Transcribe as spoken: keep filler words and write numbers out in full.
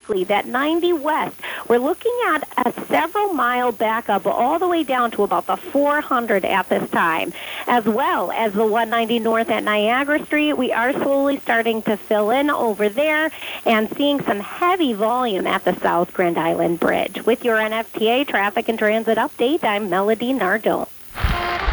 specifically that ninety west, we're looking at a several mile backup all the way down to about the four hundred at this time. As well as the one ninety north at Niagara Street, we are slowly starting to fill in over there and seeing some heavy volume at the South Grand Island Bridge. With your N F T A traffic and transit update, I'm Melody Nardone.